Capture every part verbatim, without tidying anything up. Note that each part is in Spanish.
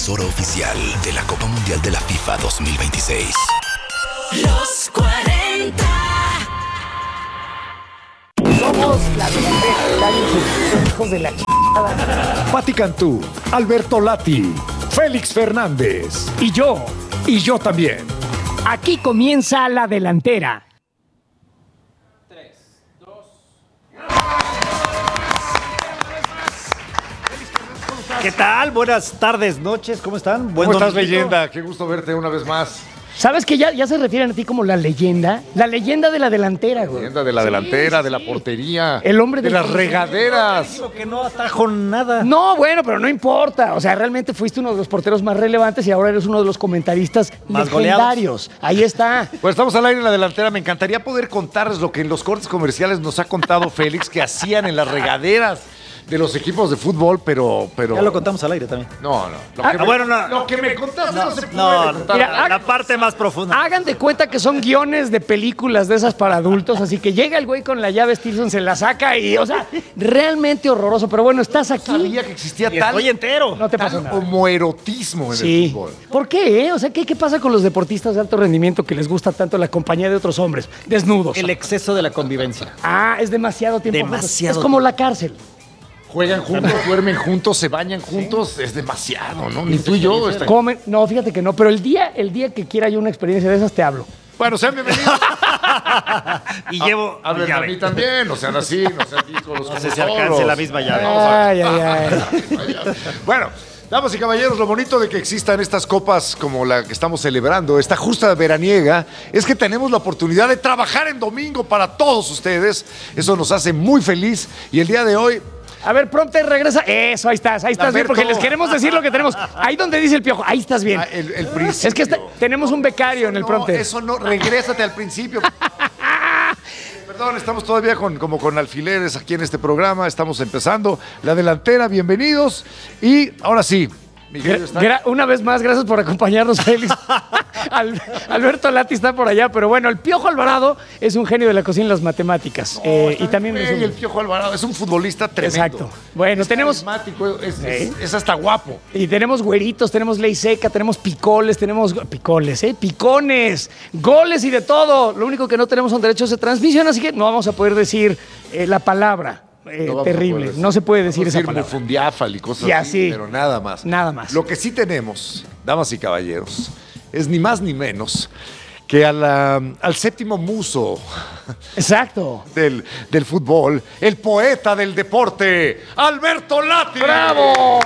emisora oficial de la Copa Mundial de la FIFA dos mil veintiséis. Los cuarenta. Somos la delantera, hijos de la chingada. Pati Cantú, Alberto Lati, Félix Fernández y yo, y yo también. Aquí comienza la delantera. ¿Qué tal? Buenas tardes, noches, ¿cómo están? Buen ¿Cómo estás, dominguito. leyenda? Qué gusto verte una vez más. ¿Sabes que ya, ya se refieren a ti como la leyenda? La leyenda de la delantera, güey. Leyenda de la Sí, delantera, sí, de la sí. portería, El hombre de del las conjunto. regaderas. Digo que no atajo nada. No, bueno, pero no importa. O sea, realmente fuiste uno de los porteros más relevantes y ahora eres uno de los comentaristas Más legendarios. Ahí está. Pues estamos al aire en la delantera. Me encantaría poder contarles lo que en los cortes comerciales nos ha contado Félix que hacían en las regaderas de los equipos de fútbol, pero... pero... Ya lo contamos al aire también. No, no. Lo Ah, que me, bueno, no. Lo que me contaste no, se puede No, contar. Mira, la, la parte más profunda. Hagan de cuenta que son guiones de películas de esas para adultos, así que llega el güey con la llave Stilson, se la saca y, o sea, realmente horroroso. Pero bueno, estás aquí. Sabía que existía Y tal, estoy entero. No te pasó tal nada. homoerotismo en Sí. el fútbol. ¿Por qué? eh? O sea, ¿qué, ¿qué pasa con los deportistas de alto rendimiento que les gusta tanto la compañía de otros hombres? Desnudos. El exceso de la convivencia. Ah, es demasiado tiempo. juntos. Demasiado Es como tiempo. la cárcel. Juegan juntos, duermen juntos, se bañan juntos. Es demasiado, ¿no? Ni tú y yo. está- Comen. No, fíjate que no, pero el día, el día que quiera yo una experiencia de esas te hablo. Bueno, sean bienvenidos. Y llevo A ver, a mí también, no sean así, no sean díscolos. No sé si alcance la misma llave. Ay, ay, ay. Bueno, damas y caballeros, lo bonito de que existan estas copas como la que estamos celebrando, esta justa veraniega, es que tenemos la oportunidad de trabajar en domingo para todos ustedes. Eso nos hace muy feliz y el día de hoy... A ver, pronto regresa. Eso, ahí estás, ahí estás bien, Lamberto. porque les queremos decir lo que tenemos. Ahí donde dice el piojo, ahí estás bien. ah, El, el principio. Es que está- tenemos un becario en el No, pronter. eso no, regrésate al principio. Perdón, estamos todavía con, como con alfileres aquí en este programa. Estamos empezando la delantera, bienvenidos. Y ahora sí, Miguel está... Gra- una vez más, gracias por acompañarnos, Félix. Al- Alberto Lati está por allá, pero bueno, el Piojo Alvarado es un genio de la cocina y las matemáticas. Eh, y también es Güey, un- el Piojo Alvarado es un futbolista tremendo. Exacto. Bueno, Es tenemos carismático, es, es- ¿Eh? es hasta guapo. y tenemos güeritos, tenemos ley seca, tenemos picoles, tenemos picoles, ¿eh? Picones, goles y de todo. Lo único que no tenemos son derechos de transmisión, así que no vamos a poder decir eh, la palabra. Eh, No vamos a terrible, poder decir- no se puede decir vamos a esa decir palabra. Fundiáfal y cosas Y así, así. pero nada más. Nada más. Lo que sí tenemos, damas y caballeros, es ni más ni menos que a la- al séptimo muso Exacto. del, del fútbol, el poeta del deporte, Alberto Lati. ¡Bravo!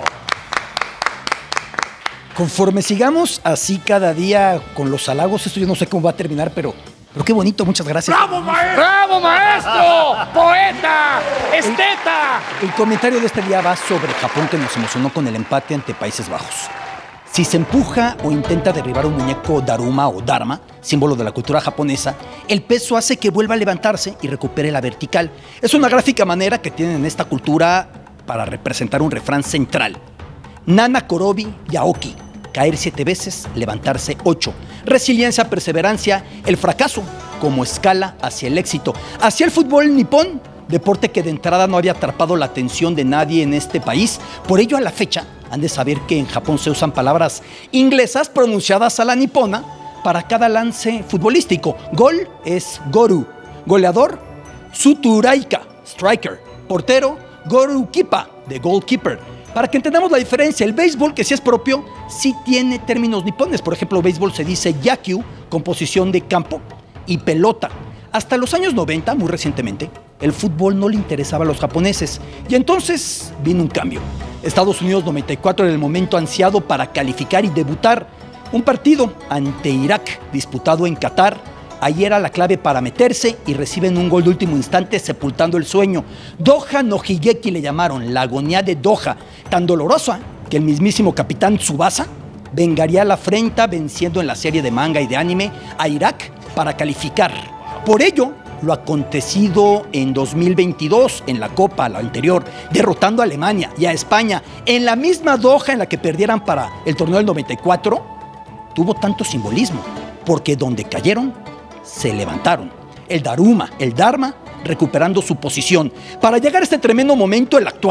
Conforme sigamos así cada día con los halagos, esto yo no sé cómo va a terminar, pero, pero qué bonito, muchas gracias. ¡Bravo, maestro! ¡Bravo, maestro! ¡Poeta! ¡Esteta! El comentario de este día va sobre Japón, que nos emocionó con el empate ante Países Bajos. Si se empuja o intenta derribar un muñeco Daruma o Dharma, símbolo de la cultura japonesa, el peso hace que vuelva a levantarse y recupere la vertical. Es una gráfica manera que tienen en esta cultura para representar un refrán central. Nana Korobi Yaoki. Caer siete veces, levantarse ocho. Resiliencia, perseverancia, el fracaso como escala hacia el éxito. Hacia el fútbol nipón, deporte que de entrada no había atrapado la atención de nadie en este país. Por ello, a la fecha, han de saber que en Japón se usan palabras inglesas pronunciadas a la nipona para cada lance futbolístico. Gol es goru. Goleador, suturaika, striker. Portero, gorukipa, de goalkeeper. Para que entendamos la diferencia, el béisbol, que sí es propio, sí tiene términos nipones. Por ejemplo, béisbol se dice yakyu, composición de campo, y pelota. Hasta los años noventa, muy recientemente, el fútbol no le interesaba a los japoneses. Y entonces vino un cambio. Estados Unidos noventa y cuatro era el momento ansiado para calificar y debutar. Un partido ante Irak, disputado en Qatar. Ahí era la clave para meterse y reciben un gol de último instante sepultando el sueño. Doha no Higeki le llamaron, la agonía de Doha, tan dolorosa que el mismísimo capitán Tsubasa vengaría la afrenta venciendo en la serie de manga y de anime a Irak para calificar. Por ello, lo acontecido en dos mil veintidós en la Copa, la anterior, derrotando a Alemania y a España en la misma Doha en la que perdieran para el torneo del noventa y cuatro, tuvo tanto simbolismo, porque donde cayeron, se levantaron. El Daruma, el Dharma, recuperando su posición. Para llegar a este tremendo momento, el actual,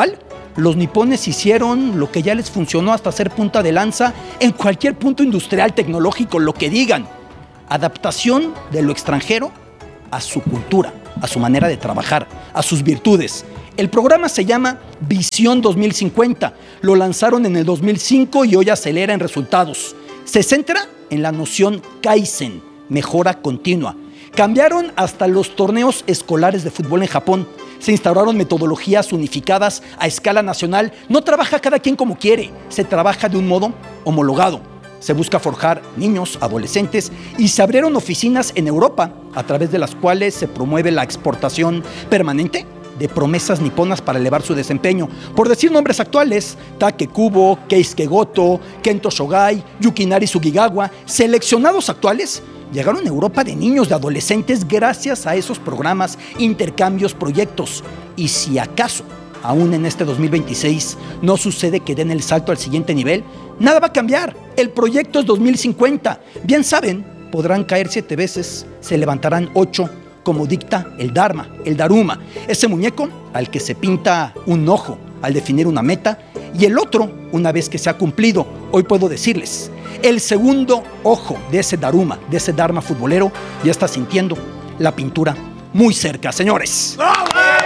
Los nipones hicieron lo que ya les funcionó hasta ser punta de lanza en cualquier punto industrial, tecnológico, lo que digan. Adaptación de lo extranjero a su cultura, a su manera de trabajar, a sus virtudes. El programa se llama Visión dos mil cincuenta. Lo lanzaron en el dos mil cinco y hoy acelera en resultados. Se centra en la noción Kaizen, mejora continua. Cambiaron hasta los torneos escolares de fútbol en Japón. Se instauraron metodologías unificadas a escala nacional. No trabaja cada quien como quiere, se trabaja de un modo homologado. Se busca forjar niños, adolescentes y se abrieron oficinas en Europa a través de las cuales se promueve la exportación permanente de promesas niponas para elevar su desempeño. Por decir nombres actuales, Take Kubo, Keisuke Goto, Kento Shogai, Yukinari Sugigawa, seleccionados actuales, llegaron a Europa de niños, de adolescentes gracias a esos programas, intercambios, proyectos. Y si acaso, aún en este dos mil veintiséis, no sucede que den el salto al siguiente nivel, nada va a cambiar. El proyecto es dos mil cincuenta. Bien saben, podrán caer siete veces, se levantarán ocho, como dicta el Dharma, el Daruma, ese muñeco al que se pinta un ojo al definir una meta y el otro una vez que se ha cumplido. Hoy puedo decirles, el segundo ojo de ese Daruma, de ese Dharma futbolero, ya está sintiendo la pintura muy cerca, señores. ¡Bravo!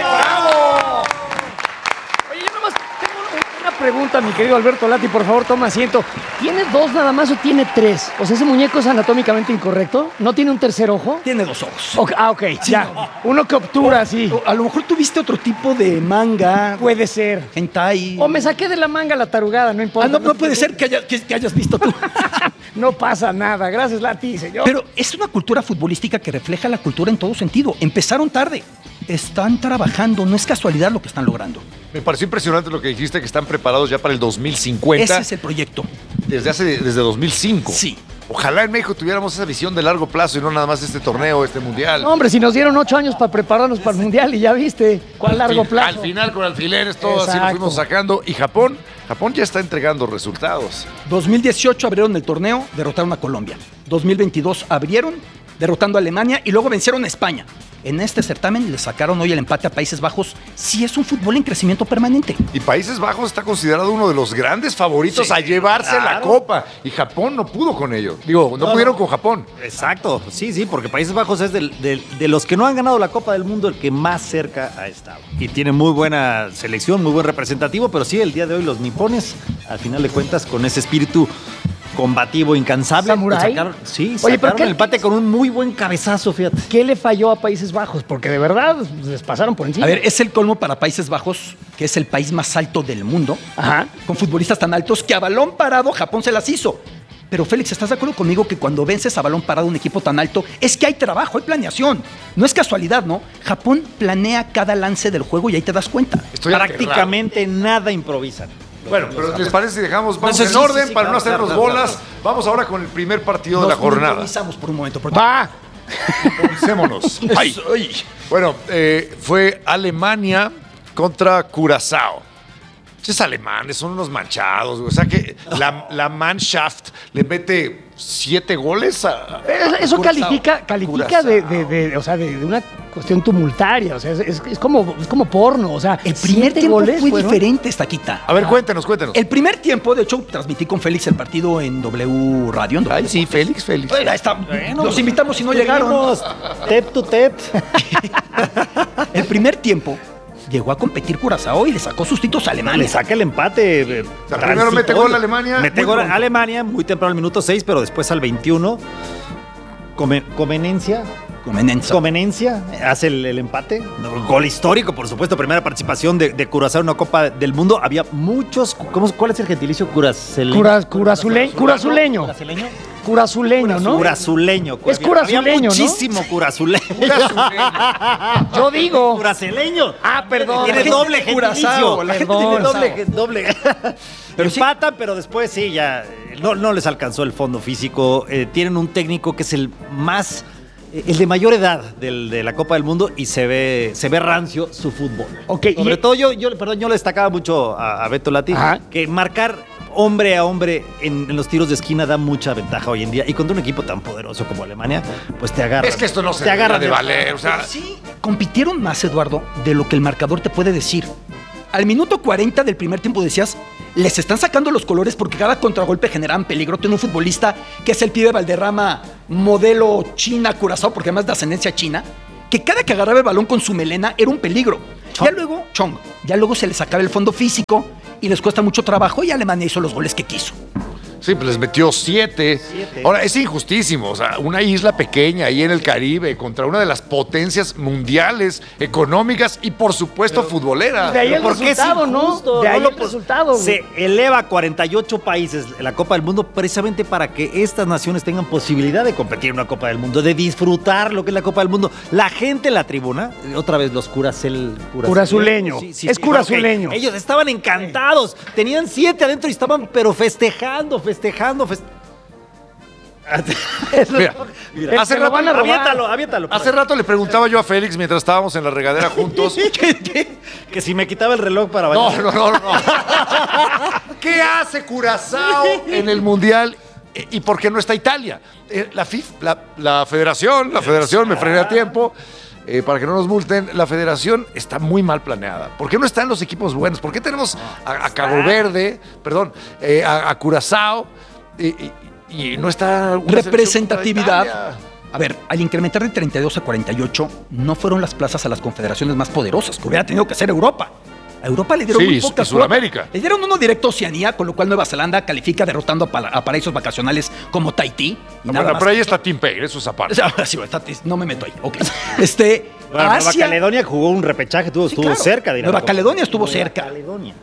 Oye, yo nomás tengo una pregunta, mi querido Alberto Lati, por favor, toma asiento. ¿Tiene dos nada más o tiene tres? O sea, ¿ese muñeco es anatómicamente incorrecto? ¿No tiene un tercer ojo? Tiene dos ojos. Ok, ah, ok, Sí, ya. no. Uno que obtura, sí. O a lo mejor tuviste otro tipo de manga, Puede ser. hentai. O me saqué de la manga la tarugada, no importa. Ah, no, no puede ser que, haya- que- que hayas visto tú. No pasa nada. Gracias, Lati, señor. Pero es una cultura futbolística que refleja la cultura en todo sentido. Empezaron tarde. Están trabajando, no es casualidad lo que están logrando. Me pareció impresionante lo que dijiste, que están preparados ya para el dos mil cincuenta. Ese es el proyecto. Desde hace desde dos mil cinco. Sí. Ojalá en México tuviéramos esa visión de largo plazo y no nada más este torneo, este mundial. No, hombre, si nos dieron ocho años para prepararnos para el Mundial y ya viste, ¿cuál largo Fin- plazo? Al final con alfileres, todo así lo Exacto. fuimos sacando. Y Japón, Japón ya está entregando resultados. dos mil dieciocho abrieron el torneo, derrotaron a Colombia. dos mil veintidós abrieron, derrotando a Alemania y luego vencieron a España. En este certamen le sacaron hoy el empate a Países Bajos. Sí es un fútbol en crecimiento permanente. Y Países Bajos está considerado uno de los grandes favoritos Sí, a llevarse la claro. Copa. Y Japón no pudo con ello. Digo, no, No, pudieron no. con Japón. Exacto, sí, sí, porque Países Bajos es del- del- de los que no han ganado la Copa del Mundo el que más cerca ha estado. Y tiene muy buena selección, muy buen representativo, pero sí, el día de hoy los nipones, al final de cuentas, con ese espíritu combativo, incansable, ¿Samurái? pues sacaron, sí, Oye, sacaron pero ¿qué- el empate con un muy buen cabezazo, fíjate. ¿Qué le falló a Países Bajos? Porque de verdad les pasaron por encima. A ver, es el colmo para Países Bajos, que es el país más alto del mundo, Ajá. con futbolistas tan altos que a balón parado Japón se las hizo. Pero Félix, ¿estás de acuerdo conmigo que cuando vences a balón parado un equipo tan alto es que hay trabajo, hay planeación? No es casualidad, ¿no? Japón planea cada lance del juego y ahí te das cuenta. Estoy Prácticamente nada improvisan. Bueno, pero ¿les parece si dejamos, vamos Entonces, en sí, orden sí, sí, para claro, no hacernos claro, bolas? claro, Vamos ahora con el primer partido de Nos la jornada. improvisamos por un momento. porque- Va. Comencémonos. Ay, ay. Bueno, eh, fue Alemania contra Curazao. Esos alemanes son unos manchados, güey. O sea que la, la Mannschaft le mete siete goles a. Eso, eso Curazao. califica, califica de, de- de- o sea, de, de una cuestión tumultaria. O sea, es, es- es como, es como porno. O sea, El primer siete tiempo goles fue fueron. diferente, Estaquita. A ver, cuéntenos, cuéntenos. El primer tiempo, de hecho, transmití con Félix el partido en W Radio. en W. Ay, sí, Félix, Félix. Bueno, ahí está. Los invitamos si no llegaron. Tep to tep. El primer tiempo llegó a competir Curazao y le sacó sustitos a Le Alemania. saca el empate. eh, O sea, primero transitorio. mete gol Alemania. Mete muy gol pronto. Alemania muy temprano al minuto seis, pero después al veintiuno. Come- Comenencia. Comenenza. Comenencia hace el, el empate. Gol histórico, por supuesto. Primera participación de, de Curazao en una Copa del Mundo. Había muchos. ¿cómo, ¿Cuál es el gentilicio? Curaceleño. Cura- curasule- curazuleño. ¿Curazuleño? Curazuleño, ¿no? Curazuleño. Es Había- curazuleño, había ¿no? muchísimo curazuleño. Yo digo. Curaceleño. Ah, perdón. Tiene La doble gente de Curazao, gentilicio. la gente de Tiene Curazao. doble, doble. Pero empatan, pero después sí, ya eh, no, no les alcanzó el fondo físico. Eh, tienen un técnico que es el más, eh, el de mayor edad del- de la Copa del Mundo y se ve, se ve rancio su fútbol. Ok, y- Sobre todo yo, yo, perdón, yo le destacaba mucho a, a Beto Lati Ajá. que marcar hombre a hombre en, en los tiros de esquina da mucha ventaja hoy en día. Y contra un equipo tan poderoso como Alemania, pues te agarra. Es que esto no se te agarra de valer. O sea, Sí, compitieron más, Eduardo, de lo que el marcador te puede decir. Al minuto cuarenta del primer tiempo decías, les están sacando los colores porque cada contragolpe generaban peligro. Tiene un futbolista que es el pibe Valderrama, modelo China, Curazao, porque además de ascendencia china, que cada que agarraba el balón con su melena era un peligro. Chong. Ya luego, Chong, ya luego se les sacaba el fondo físico y les cuesta mucho trabajo y Alemania hizo los goles que quiso. Sí, pues les metió siete. siete. Ahora, es injustísimo. O sea, una isla pequeña ahí en el Caribe contra una de las potencias mundiales, económicas y, por supuesto, Pero, futboleras. De ahí el ¿Por qué resultado, es ¿no? injusto? De ahí No el lo- resultado. Se eleva a cuarenta y ocho países la Copa del Mundo precisamente para que estas naciones tengan posibilidad de competir en una Copa del Mundo, de disfrutar lo que es la Copa del Mundo. La gente en la tribuna, otra vez los curacel, curacel- Curazuleño. Es curazuleño. ok. Ellos estaban encantados. Tenían siete adentro y estaban pero festejando, festejando, festejando. Mira, Mira, hace se lo rato, van a robar. Aviéntalo, aviéntalo. por hace ahí. rato le preguntaba yo a Félix mientras estábamos en la regadera juntos. ¿Qué, qué? Que si me quitaba el reloj para No, bailar. no, no, no. ¿Qué hace Curazao en el Mundial y por qué no está Italia? Eh, La F I F, la, la federación, la federación, me frené a tiempo, eh, para que no nos multen, la federación está muy mal planeada. ¿Por qué no están los equipos buenos? ¿Por qué tenemos a, a Cabo Verde, perdón, eh, a, a Curazao y, y- y no está una Representatividad. selección contra Italia? A ver, al incrementar de treinta y dos a cuarenta y ocho, no fueron las plazas a las confederaciones más poderosas, que hubiera tenido que ser Europa. A Europa le dieron Sí, muy y pocas Sudamérica. cuotas. Le dieron uno directo a Oceanía, con lo cual Nueva Zelanda califica derrotando a, pa- a paraísos vacacionales como Tahití. Y No, nada bueno, más. pero ahí está Tim Payne, eso es aparte. O sea, sí, está- no me meto ahí. Ok. Este, Bueno, Nueva Asia- Caledonia jugó un repechaje, estuvo, Sí, estuvo claro. cerca de ir a la Nueva Copa. Caledonia estuvo Nueva cerca. Caledonia.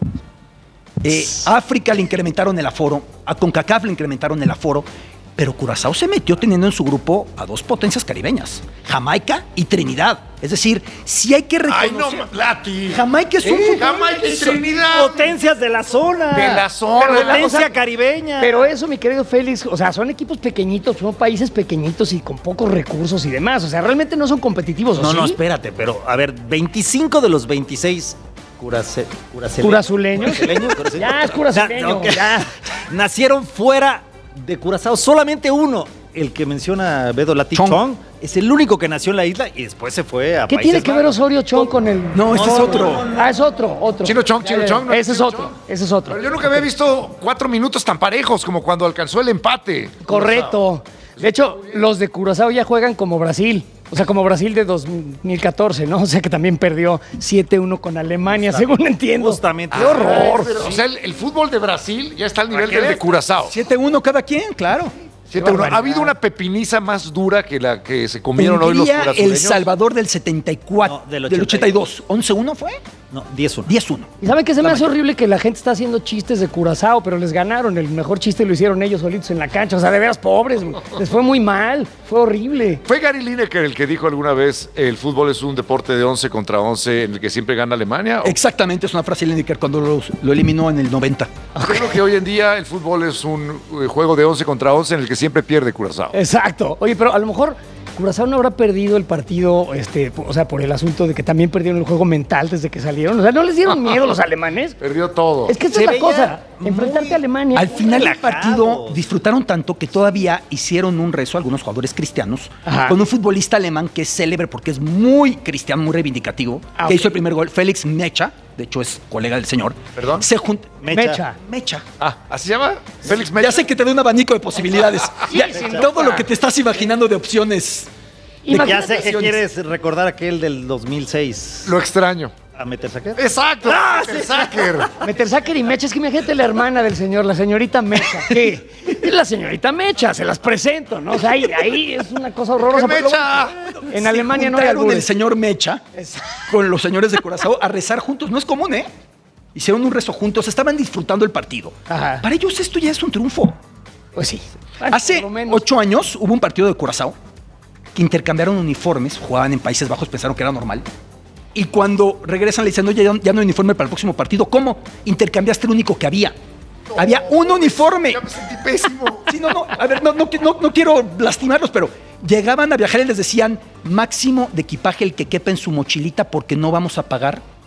Eh, África le incrementaron el aforo, a CONCACAF le incrementaron el aforo, pero Curazao se metió teniendo en su grupo a dos potencias caribeñas, Jamaica y Trinidad. Es decir, sí hay que ¡Ay, reconocer... no, Lati! Jamaica es un Eh, fútbol- Jamaica y es- Trinidad. Potencias de la zona. De la zona. Pero la Potencia cosa- caribeña. Pero eso, mi querido Félix, o sea, son equipos pequeñitos, son países pequeñitos y con pocos recursos y demás. O sea, realmente no son competitivos, ¿o No, sí? no, espérate, pero a ver, veinticinco de los veintiséis curace, curacele- ¿Curazuleños? curazuleños, curazuleños. Ya, es curazuleño, Ya, ok. ya. Nacieron fuera de Curazao, solamente uno, el que menciona Bedo Lati Chong. Chong, es el único que nació en la isla y después se fue a ¿Qué Países tiene que ver Bajos. Osorio Chong con el...? No, ese es otro. Ah, es otro, otro. Chino Chong, Chino Ya, ya, Chong, ¿no? Ese es Chino otro, Chong. ese es otro. Pero yo nunca había visto cuatro minutos tan parejos como cuando alcanzó el empate. Correcto. De hecho, los de Curazao ya juegan como Brasil. O sea, como Brasil de dos mil catorce, ¿no? O sea, que también perdió siete uno con Alemania, según entiendo. Justamente. ¡Qué horror! O sea, el, el fútbol de Brasil ya está al nivel qué del de ves? Curazao. siete uno cada quien, claro. siete uno. ¿Ha habido una pepiniza más dura que la que se comieron hoy los Tendría curazuleños? El Salvador del setenta y cuatro, No, del del ochenta y dos. once uno fue, No, diez uno. diez uno. ¿Y saben qué se me La hace mayor. horrible? Que la gente está haciendo chistes de Curazao, pero les ganaron. El mejor chiste lo hicieron ellos solitos en la cancha. O sea, de veras pobres. Les fue muy mal. Fue horrible. Fue Gary Lineker el que dijo alguna vez el fútbol es un deporte de once contra once en el que siempre gana Alemania. ¿O Exactamente, es una frase de Lineker cuando lo, lo eliminó en el noventa. creo que hoy en día el fútbol es un eh, juego de once contra once en el que siempre pierde Curazao? Exacto. Oye, pero a lo mejor Curazao no habrá perdido el partido, este, o sea, por el asunto de que también perdieron el juego mental desde que salieron. O sea, ¿no les dieron miedo los alemanes? Perdió todo. Es que esta Se es la veía cosa. muy Enfrentarte a Alemania. Al final del relajados. partido disfrutaron tanto que todavía hicieron un rezo algunos jugadores cristianos Ajá. con un futbolista alemán que es célebre porque es muy cristiano, muy reivindicativo, Ah, que ok. hizo el primer gol, Félix Mecha, de hecho es colega del señor. ¿Perdón? Se junta Mecha. Mecha. Ah, ¿así se llama? Félix Mecha. Ya sé que te da un abanico de posibilidades. Ya, sin todo duda. lo que te estás imaginando de opciones. Ya Imagínate- sé que quieres recordar aquel del dos mil seis. Lo extraño. A meterse acá. Exacto. el Sacker. Metersacker y Mecha, es que imagínate la hermana del señor, la señorita Mecha. ¿Qué? Es la señorita Mecha, se las presento, ¿no? O sea, ahí, ahí es una cosa horrorosa. ¿Qué pero Mecha? luego, En Se Alemania no hay juntaron albures. el señor Mecha con los señores de Curazao a rezar juntos. No es común, ¿eh? Hicieron un rezo juntos, estaban disfrutando el partido. Ajá. Para ellos esto ya es un triunfo. Pues sí. Bueno, Hace por lo menos. ocho años hubo un partido de Curazao que intercambiaron uniformes, jugaban en Países Bajos, pensaron que era normal. Y cuando regresan le dicen, no, ya, ya no hay uniforme para el próximo partido. ¿Cómo? Intercambiaste el único que había. Había un uniforme. Ya me sentí pésimo. Sí, no, no, a ver, no, no, no, no quiero lastimarlos, pero llegaban a viajar y les decían, máximo de equipaje el que quepa en su mochilita porque no vamos a pagar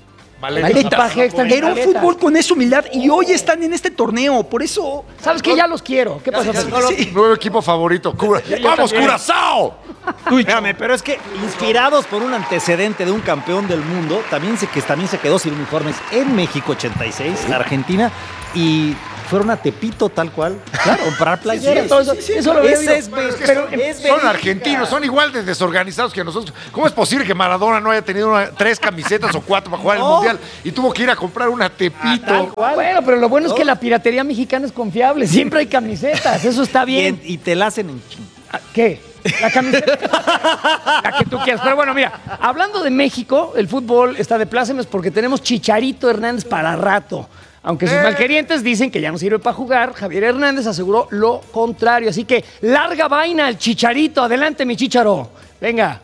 Maleta. Equipaje extra, Era un maleta. fútbol con esa humildad y hoy están en este torneo, por eso... ¿Sabes qué? Ya los quiero. ¿Qué pasa? Sí. Nuevo equipo favorito. Cura- ¡Vamos, también. Curazao! Espérame, pero es que inspirados por un antecedente de un campeón del mundo, también se, que también se quedó sin uniformes en México ochenta y seis, Argentina, y fueron a Tepito tal cual, a comprar playeras. Todo eso, eso lo había Ese oído. es, Es que Pero, son, es son verídica. argentinos, son igual de desorganizados que nosotros. ¿Cómo es posible que Maradona no haya tenido una- tres camisetas o cuatro para jugar el No. Mundial y tuvo que ir a comprar una Tepito? Bueno, pero lo bueno es que la piratería mexicana es confiable. Siempre hay camisetas. Eso está Y, en- bien. y te la hacen en ching. Ah, ¿Qué? La camiseta. La que tú quieras. Pero bueno, mira, hablando de México, el fútbol está de plácemes porque tenemos Chicharito Hernández para rato. Aunque sus Eh. malquerientes dicen que ya no sirve para jugar, Javier Hernández aseguró lo contrario. Así que larga vaina el Chicharito. Adelante, mi Chicharo. Venga.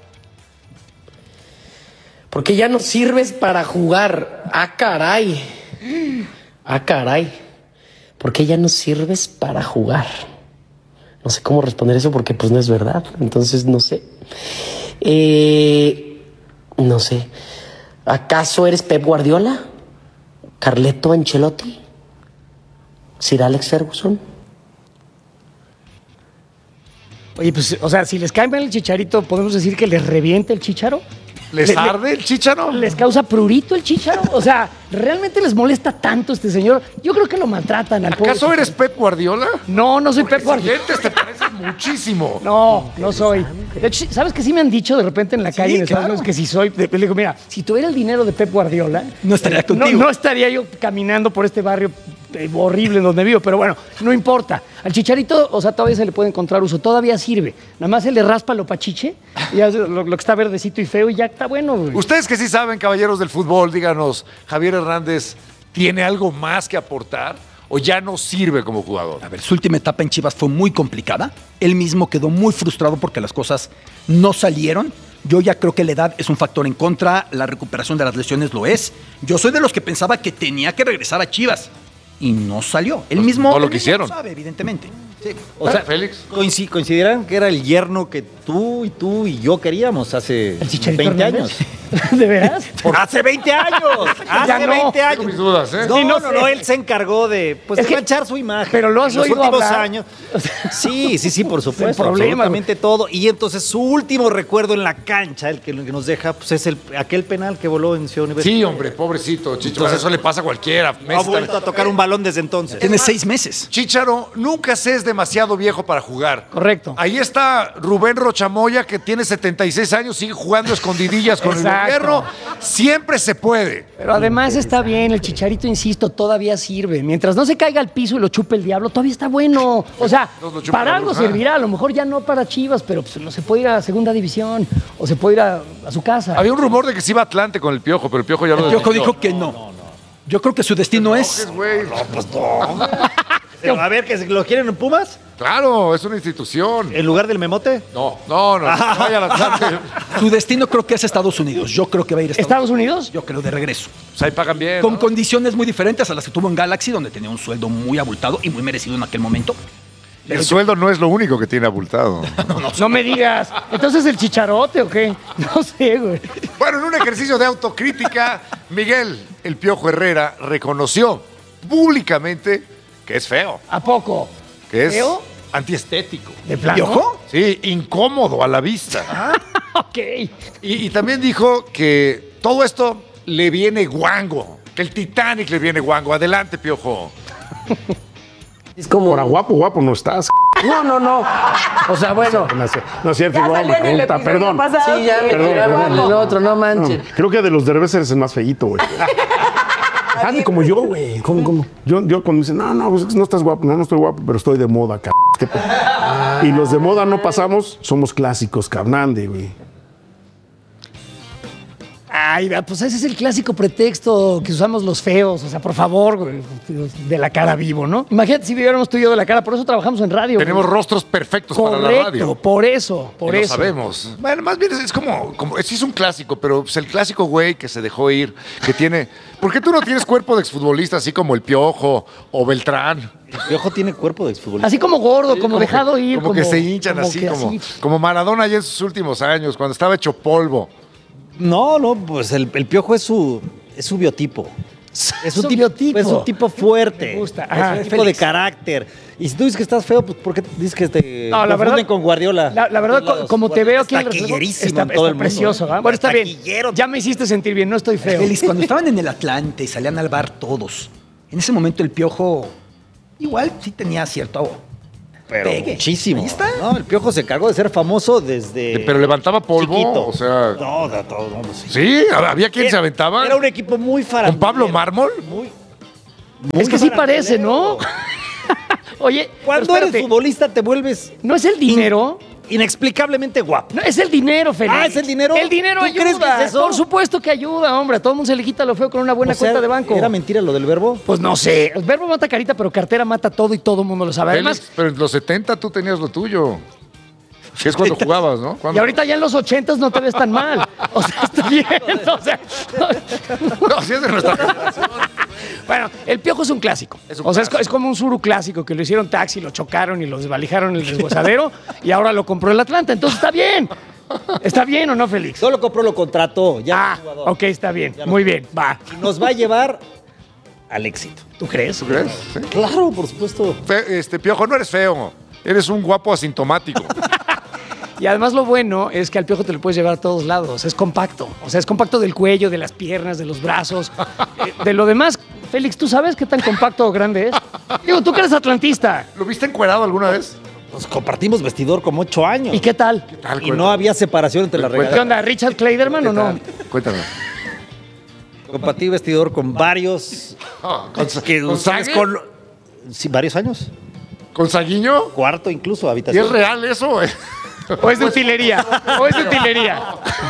Porque ya no sirves para jugar. Ah, caray. Ah, caray. ¿Por qué ya no sirves para jugar? No sé cómo responder eso porque pues no es verdad. Entonces no sé. Eh, no sé. ¿Acaso eres Pep Guardiola? ¿Carleto Ancelotti? ¿Sir Alex Ferguson? Oye, pues, o sea, si les cae mal el Chicharito, ¿podemos decir que les reviente el Chicharo? ¿Les Le- le- arde el chícharo? ¿Les causa prurito el Chicharo? O sea, ¿realmente les molesta tanto este señor? Yo creo que lo maltratan al pobre ¿Acaso Chicharo. eres Pep Guardiola? No, no soy Pep Guardiola. Dientes te pareces muchísimo. No, no soy. De hecho, ¿sabes qué sí me han dicho de repente en la calle en Estados claro. Unidos? Que si soy. de- Le digo, mira, si tuviera el dinero de Pep Guardiola. No estaría no- contigo. No, estaría yo caminando por este barrio eh, horrible en donde vivo, pero bueno, no importa. Al Chicharito, o sea, todavía se le puede encontrar uso, todavía sirve. Nada más se le raspa lo pachiche, y ya lo, lo que está verdecito y feo, y ya está bueno, güey. Ustedes que sí saben, caballeros del fútbol, díganos, ¿Javier Hernández tiene algo más que aportar o ya no sirve como jugador? A ver, su última etapa en Chivas fue muy complicada. Él mismo quedó muy frustrado porque las cosas no salieron. Yo ya creo que la edad es un factor en contra, la recuperación de las lesiones lo es. Yo soy de los que pensaba que tenía que regresar a Chivas y no salió. Él Pues mismo no lo él mismo quisieron. sabe, evidentemente. Sí. O sea, Félix. coinci- consideran que era el yerno que tú y tú y yo queríamos hace ¿El Chicharito veinte Hernández? años. ¿De veras? ¡Hace veinte años! ¡Hace Ya no. veinte años! Tengo mis dudas, ¿eh? No, Sí, no no, sé. no, él se encargó de, pues, Es de que- manchar su imagen. pero lo has en los oído últimos hablar. años. Sí, sí, sí, por supuesto. problema, absolutamente todo. Y entonces su último recuerdo en la cancha, el que, el que nos deja, pues es el, aquel penal que voló en Ciudad Universitaria. Sí, hombre, pobrecito, Chicharo. Eso le pasa a cualquiera. No ha vuelto a tocar un balón desde entonces. Tiene seis meses. Chicharo, nunca se es demasiado viejo para jugar. Correcto. Ahí está Rubén Rochamoya, que tiene setenta y seis años, sigue jugando escondidillas con Exacto. el gobierno. Siempre se puede. Pero además está bien, el Chicharito, insisto, todavía sirve. Mientras no se caiga al piso y lo chupe el diablo, todavía está bueno. O sea, Entonces lo chupa para la algo bruja. servirá, a lo mejor ya no para Chivas, pero pues, no se puede ir a segunda división o se puede ir a, a su casa. Había un rumor de que se iba a Atlante con el Piojo, pero el Piojo ya lo El Piojo desmintió. dijo que no. Yo creo que su destino es... Güey. Pero, a ver, que se- lo quieren en Pumas, Claro, es una institución. en lugar del memote. No, no, no, no vaya al Atlante. Su destino creo que es Estados Unidos. Yo creo que va a ir a Estados, ¿Estados Unidos? Yo creo de regreso. Pues ahí pagan bien. Con ¿no? condiciones muy diferentes a las que tuvo en Galaxy, donde tenía un sueldo muy abultado y muy merecido en aquel momento. El sueldo no es lo único que tiene abultado. No me digas. ¿Entonces el chicharote o qué? No sé, güey. Bueno, en un ejercicio de autocrítica, Miguel El Piojo Herrera reconoció públicamente que es feo, ¿A poco? que es ¿Feo? antiestético. ¿De plano? ¿Piojo? Sí, incómodo a la vista. Ok. Y, y también dijo que todo esto le viene guango, que el Titanic le viene guango. Adelante, Piojo. Es como. Ahora, guapo, guapo no estás. No, no, no. O sea, bueno. No es no es cierto, Ya igual salió me en el pregunta, episodio perdón. pasado. Sí, ya me Perdón, tiraba perdón. el otro, no No, manches. creo que de los Derbez eres el más feíto, güey. Nadie como yo, güey. ¿Cómo, cómo? Yo, yo cuando me dicen, no, no, pues no estás guapo. No, no estoy guapo, pero estoy de moda, cabrón. ¿Qué pe- Y los de moda no pasamos, somos clásicos, carnande, güey. Ay, vea, pues ese es el clásico pretexto que usamos los feos. O sea, por favor, güey, de la cara vivo, ¿no? Imagínate si viviéramos tú y yo de la cara. Por eso trabajamos en radio. Tenemos güey. rostros perfectos para la Correcto, radio. por eso, por Y lo eso. sabemos. Bueno, más bien es, es como, como, sí es un clásico, pero pues el clásico güey que se dejó ir, que tiene... ¿Por qué tú no tienes cuerpo de exfutbolista así como el Piojo o Beltrán? El Piojo tiene cuerpo de exfutbolista. Así como gordo, como dejado que, ir. Como, que se hinchan como así, que como, como Maradona ya en sus últimos años, cuando estaba hecho polvo. No, no, pues el, el Piojo es su, es su biotipo. Es un, Su tipo, biotipo. es un tipo fuerte. Me gusta. Es Ajá, un tipo Félix. de carácter. Y si tú dices que estás feo, pues ¿por qué dices que te No, la confunden verdad- con Guardiola? La, la verdad, Por todos lados. como te veo aquí en el Taquillerísimo está, en todo está el mundo. precioso. ¿eh? Bueno, está bien. Taquillero. Ya me hiciste sentir bien, no estoy feo. Félix, cuando estaban en el Atlante y salían al bar todos, en ese momento el Piojo igual sí tenía cierto Pero pegue. muchísimo. Ahí está. No, el Piojo se cargó de ser famoso desde. Pero levantaba polvo, chiquito. o sea... No, de todo. No, pues sí. ¿Sí? ¿Había quien se aventaba? Era un equipo muy ¿Con farandulero. Pablo Mármol? Muy. Es que sí parece, ¿no? farandulero. Oye, Cuando pero eres espérate, futbolista te vuelves ¿no es el dinero? inexplicablemente guapo. No, es el dinero, Félix. Ah, ¿es el dinero? El dinero ¿Tú ayuda. crees que es eso? Por supuesto que ayuda, hombre. A todo el mundo se le quita lo feo con una buena O sea, cuenta de banco. ¿Era mentira lo del verbo? Pues no sé. El verbo mata carita, pero cartera mata todo y todo el mundo lo sabe. Además, Félix, pero en los setenta tú tenías lo tuyo. Que es cuando jugabas, ¿no? y Cuando- ahorita ya en los ochentas no te ves tan mal. O sea, está bien. O sea, No, sí es de nuestra generación. bueno, el Piojo es un clásico. Es un o sea, es co- clásico. es, como un suru clásico que lo hicieron taxi, lo chocaron y lo desvalijaron en el desguazadero y ahora lo compró el Atlanta. Entonces está bien. ¿Está bien o no, Félix? Solo compró, lo contrató. Ya Ah, es jugador. ok, está bien. Ya lo Muy compró. bien, va. Y nos va a llevar al éxito. ¿Tú crees? ¿Tú crees? Sí. Claro, por supuesto. Fe- este, Piojo, no eres feo. Eres un guapo asintomático. Y además lo bueno es que al Piojo te lo puedes llevar a todos lados. Es compacto. O sea, es compacto del cuello, de las piernas, de los brazos. Eh, de lo demás, Félix, ¿tú sabes qué tan compacto o grande es? Digo, tú que eres atlantista. ¿Lo viste encuerado alguna vez? Nos compartimos vestidor como ocho años. ¿Y qué tal? Tal, Y no había separación entre las Cuenta. ¿Qué regaderas. onda? ¿Richard Kleiderman o no? Cuéntame. Compartí vestidor con varios. ¿Con, que con ustedes Sague? con. Sí, varios años. ¿Con Saguiño? Cuarto incluso, ¿Y habitación. es real eso? ¿O es de utilería? ¿O es de utilería?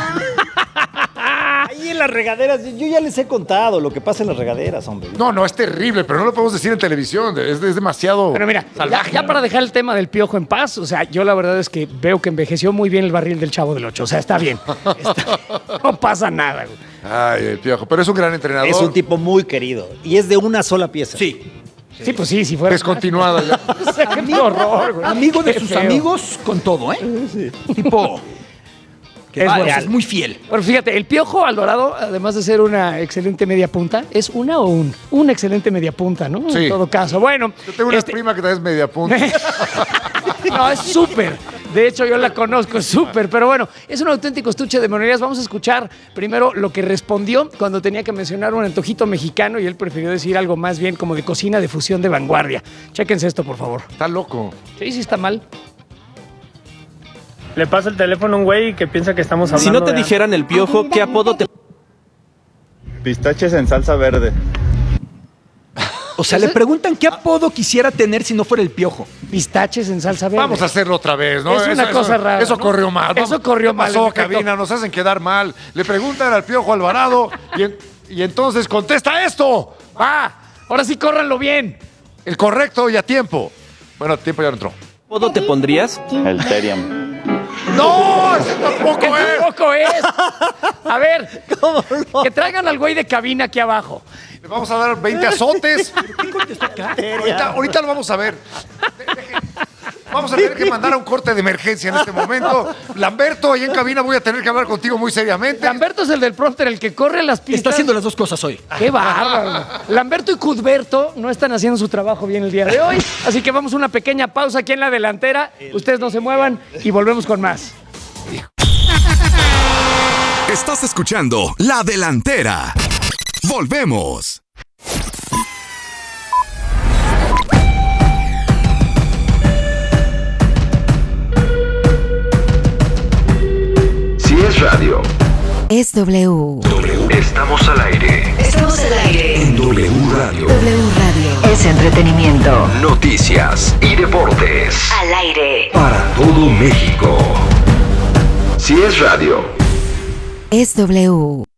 Ahí en las regaderas, yo ya les he contado lo que pasa en las regaderas, hombre. No, no, es terrible, pero no lo podemos decir en televisión. Es, es demasiado Bueno, mira, ya, salvaje. ya para dejar el tema del Piojo en paz, o sea, yo la verdad es que veo que envejeció muy bien el barril del Chavo del Ocho. O sea, está bien. Está- no pasa nada, güey. Ay, el Piojo. Pero es un gran entrenador. Es un tipo muy querido. Y es de una sola pieza. Sí. Sí, pues sí, si fuera. Descontinuada ya. O sea, qué horror, güey. Amigo de Qué sus feo. amigos con todo, ¿eh? Tipo. Que Es vaya, bueno. es muy fiel. Bueno, fíjate, el Piojo Alvarado, además de ser una excelente media punta, es una o un, una excelente media punta, ¿no? Sí. En todo caso. Bueno, Yo tengo una este- prima que también es media punta. no, es súper. De hecho, yo la conozco, es súper. Pero bueno, es un auténtico estuche de monerías. Vamos a escuchar primero lo que respondió cuando tenía que mencionar un antojito mexicano y él prefirió decir algo más bien como de cocina de fusión de vanguardia. Chéquense esto, por favor. Está loco. Sí, sí está mal. Le pasa el teléfono a un güey que piensa que estamos hablando Si no te de- dijeran el Piojo, ¿qué apodo te... Pistaches en salsa verde. O sea, le preguntan qué apodo quisiera tener si no fuera el Piojo. Pistaches en salsa verde. Vamos a hacerlo otra vez, ¿no? Es una Eso- cosa eso- rara, Eso ¿no? corrió mal. Eso Vamos, corrió ¿qué mal, pasó, en efecto. cabina? Nos hacen quedar mal. Le preguntan al Piojo Alvarado y, en- y entonces contesta esto. ¡Ah! Ahora sí, córranlo bien. El correcto y a tiempo. Bueno, a tiempo ya no entró. apodo te pondrías? El Teriam. ¡No! ¡Ese tampoco ¡Que es! tampoco es! A ver, que traigan al güey de cabina aquí abajo. Le vamos a dar veinte azotes. Ahorita, ahorita lo vamos a ver. Vamos a tener que mandar a un corte de emergencia en este momento. Lamberto, ahí en cabina voy a tener que hablar contigo muy seriamente. Lamberto es el del prompter, el que corre las pistas. Está haciendo las dos cosas hoy. ¡Qué bárbaro! Lamberto y Cuthberto no están haciendo su trabajo bien el día de hoy, así que vamos a una pequeña pausa aquí en la delantera. Ustedes no se muevan y volvemos con más. Estás escuchando La Delantera. Volvemos. Si es radio, Es W. estamos al aire. Estamos al aire. En W Radio. W Radio. Es entretenimiento. Noticias y deportes. Al aire. Para todo México. Si es radio, Es W.